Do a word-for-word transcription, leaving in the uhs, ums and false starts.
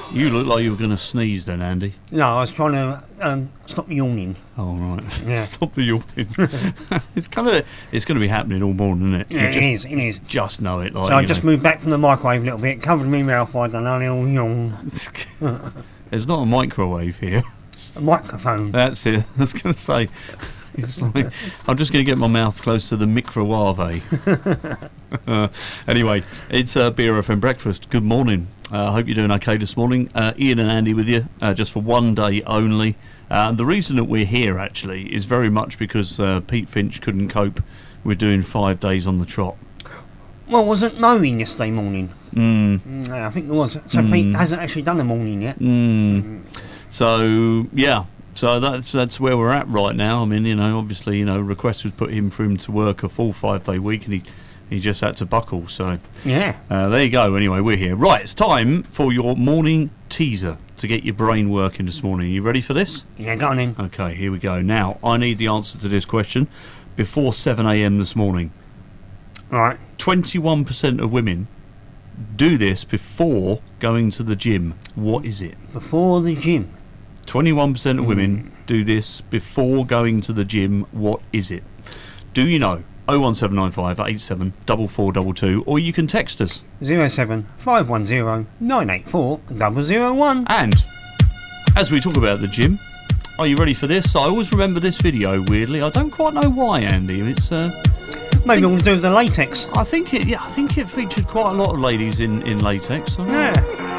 You look like you were going to sneeze then, Andy. No, I was trying to um, stop yawning. Oh, right. Yeah. Stop the yawning. It's kind of, it's going to be happening all morning, isn't it? Yeah, You just, it is, it is. Just know it. Like, So I you just know. moved back from the microwave a little bit, covered me mouth, I done a little yawn. There's not a microwave here. A microphone. That's it. I was going to say, it's like, I'm just going to get my mouth close to the microwave. uh, anyway, it's uh, B R F M Breakfast. Good morning. I uh, hope you're doing okay this morning. Uh, Ian and Andy with you, uh, just for one day only. Uh, the reason that we're here, actually, is very much because uh, Pete Finch couldn't cope with doing five days on the trot. Well, wasn't mowing yesterday morning? Mm. Mm, I think there was. So Mm. Pete hasn't actually done the morning yet. Mm. So, yeah. So that's that's where we're at right now. I mean, you know, obviously, you know, request was put in for him to work a full five-day week, and he, he just had to buckle. So, Yeah. uh, there you go. Anyway, we're here. Right, it's time for your morning teaser to get your brain working this morning. Are you ready for this? Yeah, go on then. Okay, here we go. Now, I need the answer to this question before seven a m this morning. Right. twenty-one percent of women do this before going to the gym. What is it? Before the gym. twenty-one percent of women do this before going to the gym. What is it? Do you know? oh one seven nine five eight seven four four two two, or you can text us. zero seven five one zero nine eight four double zero one. And as we talk about the gym, are you ready for this? I always remember this video, weirdly. I don't quite know why, Andy. It's uh, Maybe we'll do the latex. I think it. Yeah, I think it featured quite a lot of ladies in in latex. Yeah.